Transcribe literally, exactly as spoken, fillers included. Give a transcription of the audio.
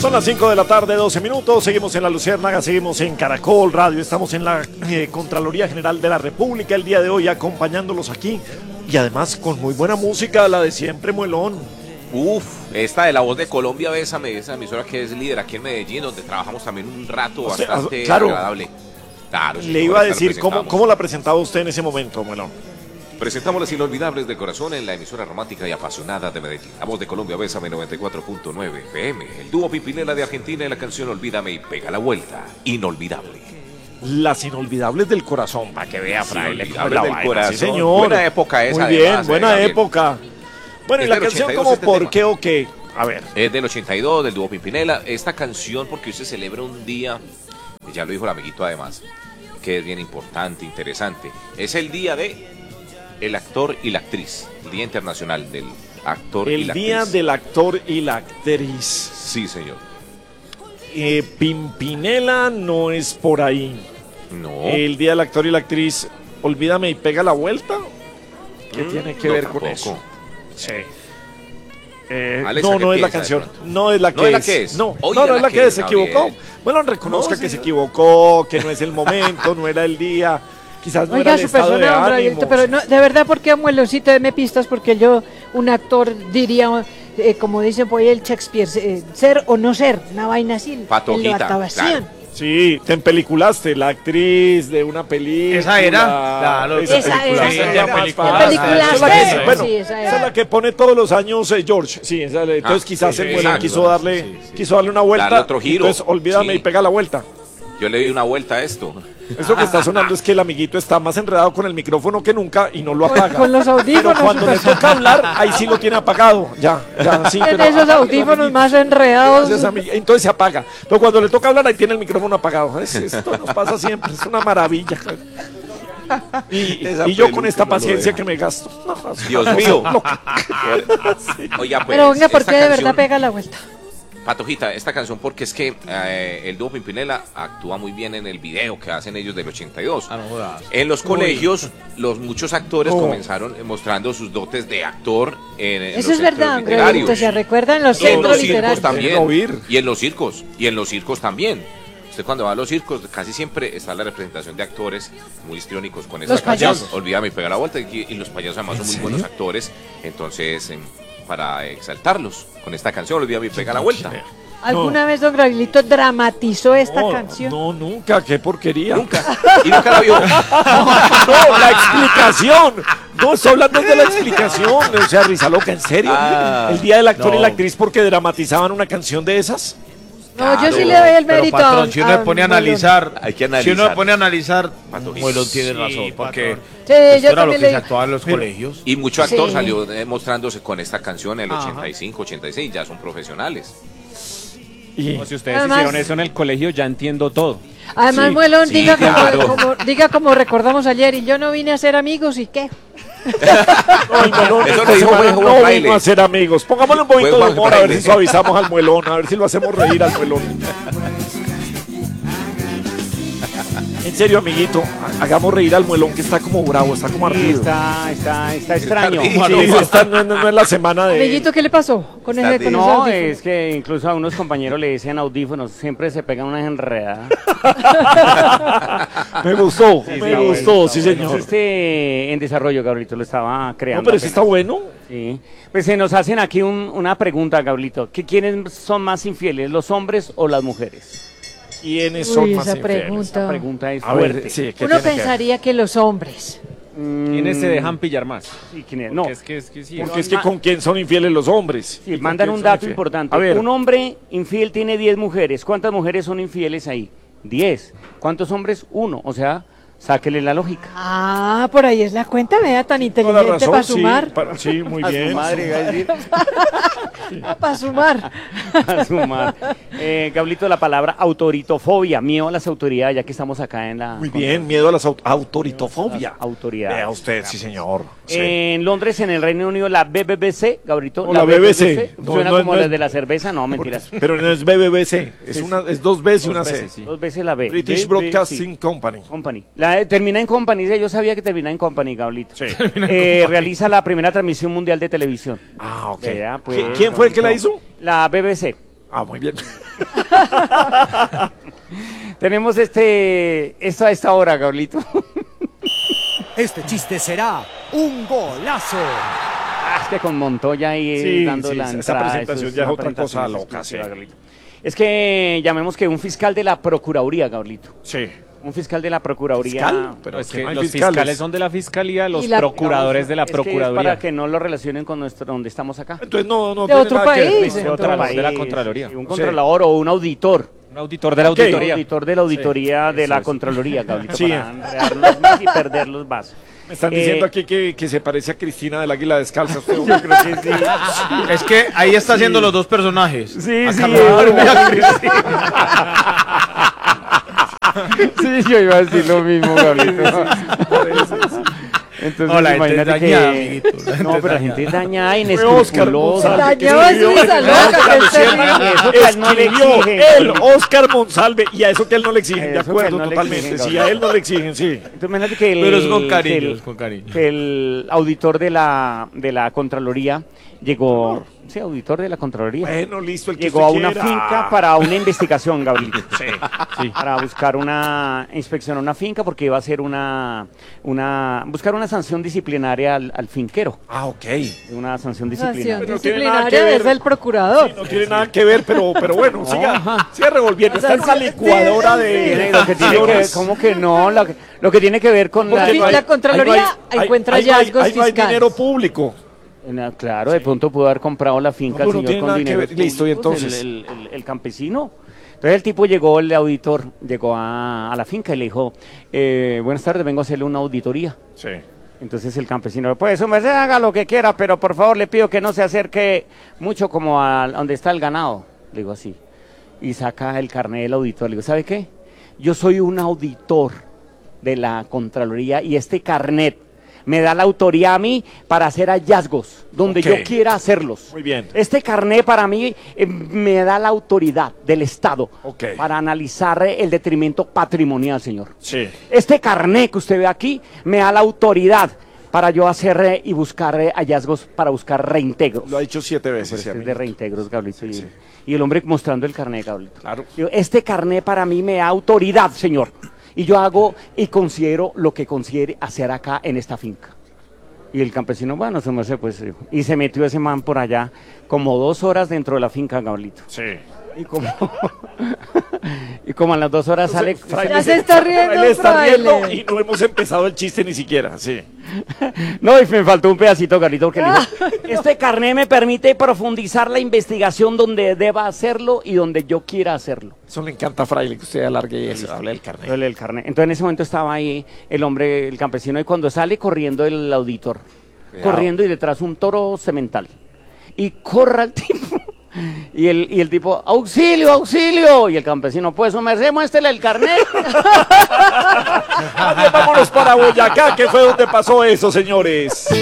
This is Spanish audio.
Son las cinco de la tarde, doce minutos, seguimos en La Luciérnaga, seguimos en Caracol Radio, estamos en la eh, Contraloría General de la República el día de hoy acompañándolos aquí y además con muy buena música, la de siempre, Muelón. Uf, esta de La Voz de Colombia, Bésame, esa emisora que es líder aquí en Medellín, donde trabajamos también un rato O sea, bastante claro, agradable. Claro, Le iba a decir, ¿cómo, ¿cómo la presentaba usted en ese momento, Muelón? Presentamos las inolvidables de corazón en la emisora romántica y apasionada de Medellín. La Voz de Colombia, Bésame noventa y cuatro punto nueve F M. El dúo Pimpinela de Argentina y la canción Olvídame y Pega la Vuelta. Inolvidable. Las inolvidables del corazón, para que vea, fraile. Inolvidables del vaina. corazón. Sí, señor. Buena época esa. Muy bien, además, buena eh, época. Bueno, Es y la del canción ochenta y dos como este ¿por tema. qué o qué? A ver. Es del ochenta y dos, del dúo Pimpinela. Esta canción, porque hoy se celebra un día, ya lo dijo el amiguito además, que es bien importante, interesante. Es el día de el actor y la actriz. El Día Internacional del Actor y El la día Actriz. del actor y la actriz. Sí, señor. Eh, Pimpinela no es por ahí. No. El día del actor y la actriz, Olvídame y Pega la Vuelta. ¿Qué Mm, tiene que no, ver tampoco. con eso? Sí. Eh, Alexa, no, ¿qué no es la piensa de canción. pronto? No es la que ¿No es la es. que es? No, Oiga, no, no la es la que que es, se equivocó. Gabriel. Bueno, reconozca No, que se señor. equivocó, que no es el momento, no era el día. Quizás no Oiga, era el su estado de persona, hombre, ánimo. pero no, de verdad, ¿por qué Mueloncito? Deme pistas, porque yo, un actor, diría, eh, como dicen por ahí el Shakespeare, eh, ser o no ser, una vaina así. Patojita, en la actuación. claro. Sí, te empeliculaste, la actriz de una película. ¿Esa era? Claro, esa esa película. era. Esa es Sí, la la más película. fácil. Peliculaste. Esa es la que- bueno, Sí, esa era. esa es la que pone todos los años eh, George. Sí, esa- entonces Ah, quizás sí, el sí, Muelón exacto. quiso darle, Sí, sí. quiso darle una vuelta. Darle otro giro. Entonces olvídame Sí. y pega la vuelta. Yo le di una vuelta a esto. Eso que está sonando es que el amiguito está más enredado con el micrófono que nunca y no lo Con- apaga. con los audífonos, Pero cuando le super- toca hablar, ahí sí lo tiene apagado. Ya, ya, sí. Tiene pero esos apague, audífonos amiguito. más enredados. Gracias, amig- Entonces se apaga. Pero cuando le toca hablar, ahí tiene el micrófono apagado. Es- Esto nos pasa siempre, es una maravilla. Y, Esa y yo con peluca esta no lo paciencia deja. que me gasto. No, Dios no, mío. no. Oiga, pues, Pero venga, ¿por esta qué de canción- verdad pega la vuelta? Patojita, esta canción porque es que eh, el dúo Pimpinela actúa muy bien en el video que hacen ellos del ochenta y dos. Ah, no jodas. En los colegios, los muchos actores Oh. comenzaron eh, mostrando sus dotes de actor en, en Eso los es verdad, sectores literarios. Gabrielito, se recuerda en los Y en centros los circos literarios. también. Quiero oír. Y en los circos. Y en los circos también. Usted cuando va a los circos, casi siempre está la representación de actores muy histriónicos con esa Los canción. payasos. Olvídame y pega la vuelta. Y, y los payasos además son muy buenos actores. Entonces, em, para exaltarlos con esta canción, Olvídame y pega la vuelta. ¿Alguna vez don Gabrielito dramatizó esta No, canción? no, nunca, qué porquería. Nunca. Y nunca la vio. No, la explicación. No, estoy hablando de la explicación. O sea, risa loca, ¿en serio? Ah, el día del actor no. y la actriz porque dramatizaban una canción de esas. No, yo Claro, sí le doy el Pero mérito patrón, a- si uno se a pone a Muelón. analizar, Hay que si uno analizar. se pone a analizar, Patojita. Muelón tiene Sí, razón, porque patrón. Sí, esto yo era lo también que le- se actuaba en los Pero- colegios. Y mucho actor Sí. salió eh, mostrándose con esta canción en el Ajá. ochenta y cinco, ochenta y seis. Ya son profesionales. Y No, si ustedes Además- hicieron eso en el colegio, ya entiendo todo. Además, Sí, Muelón, sí, diga, claro. como, como- diga como recordamos ayer, y yo no vine a ser amigos, ¿y qué? no, el Muelón Eso esta lo dijo semana Juan no Fraile. vino a ser amigos. Pongámosle un poquito Fue de Juan humor a ver Fraile. si suavizamos al Muelón, a ver si lo hacemos reír al Muelón. En serio, amiguito, ha- hagamos reír al Muelón que está como bravo, está como Sí, ardido. está, está, está extraño. Sí, Sí, esta no, no- no es la semana de... Amiguito, ¿qué le pasó con ese, con ese No, audífono? es que incluso a unos compañeros le dicen audífonos, siempre se pegan unas enredadas. Me gustó, Sí, me está gustó, bueno, sí está bueno. señor. Este en desarrollo, Gabrielito, lo estaba No, creando. pero sí está apenas. bueno. Sí. Pues se nos hacen aquí un- una pregunta, Gabrielito. ¿Que ¿Quiénes son más infieles, los hombres o las mujeres? ¿Quiénes Uy, son esa más infieles? pregunta. Esa pregunta es A fuerte. ver, sí, ¿qué Uno tiene que ver? pensaría que los hombres. Mm, ¿Quiénes se dejan pillar más? sí, ¿quién es? No, Porque es que, es que sí. Porque es que con quién son infieles los hombres. sí, ¿Y con mandan quién un son dato infieles? importante. A ver, Un hombre infiel tiene diez mujeres. ¿Cuántas mujeres son infieles ahí? diez. ¿Cuántos hombres? Uno. O sea, sáquele la lógica. Ah, por ahí es la cuenta, vea, tan toda la inteligente razón, para sí, sumar. para- sí, muy A su bien. madre, iba a decir. Para sumar. A sumar. Eh, Gablito, la palabra autoritofobia, miedo a las autoridades, ya que estamos acá en la... Muy bien, miedo a las aut- autoritofobia. Las autoridades. Vea usted, sí señor. Sí. En Londres, en el Reino Unido, la B B C, Gabrito. O la B B C. No, Suena no, como no la es- de la cerveza, no, mentiras. Pero no es B B B C, es, Es- una, es dos Bs y una C. veces, sí. Dos veces la B. British B B C. Broadcasting Company. Company. La, eh, termina en Company, yo sabía que termina en Company, Gablito. Sí. Eh, realiza la primera transmisión mundial de televisión. Ah, ok. Vea, pues, ¿Qui- ¿Quién fue el que la hizo? La B B C. Ah, muy bien. Tenemos este, esto a esta hora, Gablito. Este chiste será un golazo. Ah, es que con Montoya ahí Sí, dando sí, la esa entrada. presentación eso ya es una otra presentación cosa loca, exclusiva, sí. Gablito. Es que llamemos que un fiscal de la Procuraduría, Gablito. Sí. Un fiscal de la Procuraduría. ¿Fiscal? Pero es que que no hay los fiscales. fiscales son de la fiscalía, los Y la- procuradores de la Es que es procuraduría. para que no lo relacionen con nuestro, donde estamos acá. Entonces no, no De tiene otro nada que ver. país. Listo, De De otro otro país. De la país, Contraloría. sí, un Sí. controlador o un auditor. Un auditor de la Ok. Un auditoría. auditor de la auditoría Sí, de eso la es. Contraloría, Gablito, Sí. para enredarlos más y perderlos más. Me están Eh, diciendo aquí que, que se parece a Cristina del Águila Descalza. Usted, Yo creo que sí. Es que ahí está haciendo los dos personajes. Sí, A sí, Carnaval y a Sí, yo iba a decir lo mismo, Gablito. Entonces, No, la gente es imagínate dañada, que... amiguito, la gente No, es pero la gente es dañada, Oscar inescrupulosa. Monsalve. que Dañaba escribió- esa loca, que es terrible. Eso que a él no le Escribió exigen. él, Oscar Monsalve, y a eso que a él no le exigen, de Eso que a él acuerdo, no le totalmente. exigen, Sí, a él no le exigen, sí. Entonces, imagínate que el, Pero es con cariño, que el- es con cariño. que el auditor de la, de la Contraloría llegó... Sí, auditor de la Contraloría. Bueno, listo, el que Llegó a usted una quiera. finca para una investigación, Gabriel. Sí. Para buscar una inspección a una finca porque iba a hacer una, una buscar una sanción disciplinaria al, al finquero. Ah, ok. Una sanción Sanción disciplinaria. no tiene nada que disciplinaria ver. es del procurador. Sí, no tiene nada que ver, pero, pero bueno, siga, siga revolviendo. O sea, Está en una sí, licuadora sí, de... Lo que tiene que ver, ¿cómo que no? Lo que, lo que tiene que ver con la, Porque la Contraloría encuentra ahí no hay- hallazgos ahí no hay fiscales. dinero público. Na- Claro, de pronto pudo haber comprado la finca No, el pero no señor tiene con nada que dinero. ver. Listo, y públicos, entonces. El, el- el- el campesino. Entonces el tipo llegó, el auditor, llegó a, a la finca y le dijo, eh, buenas tardes, vengo a hacerle una auditoría. Sí. Entonces el campesino, pues su merced haga lo que quiera, pero por favor le pido que no se acerque mucho como a donde está el ganado. Le digo así. Y saca el carnet del auditor. Le digo, ¿sabe qué? Yo soy un auditor de la Contraloría y este carnet me da la autoría a mí para hacer hallazgos donde Ok. yo quiera hacerlos. Muy bien. Este carnet para mí eh, me da la autoridad del Estado Ok. para analizar eh, el detrimento patrimonial, señor. Sí. Este carnet que usted ve aquí me da la autoridad para yo hacer eh, y buscar eh, hallazgos para buscar reintegros. Lo ha dicho siete Pero veces. este sí, es de amigo. reintegros, Gablito. Y, sí. y el hombre mostrando el carnet, Gablito. Claro. Digo, este carnet para mí me da autoridad, señor. Y yo hago y considero lo que considere hacer acá en esta finca. Y el campesino, bueno, se me hace, pues, dijo. Y se metió ese man por allá como dos horas dentro de la finca, Gablito. Sí. Y como, y como a las dos horas sale... Fraile Ya se está riendo, Fraile está Fraile. riendo y no hemos empezado el chiste ni siquiera. Sí. No, y me faltó un pedacito, Carlito, porque le dijo, este carnet me permite profundizar la investigación donde deba hacerlo y donde yo quiera hacerlo. Eso le encanta a Fraile, que usted alargue eso, hable del carnet. El, el carnet. Entonces en ese momento estaba ahí el hombre, el campesino, y cuando sale corriendo el auditor, Cuidado. corriendo y detrás un toro semental. Y corra el tipo. Y el, y el tipo, auxilio, auxilio. Y el campesino, pues, su merced, muéstrele el carnet. Vámonos para Boyacá, que fue donde pasó eso, señores.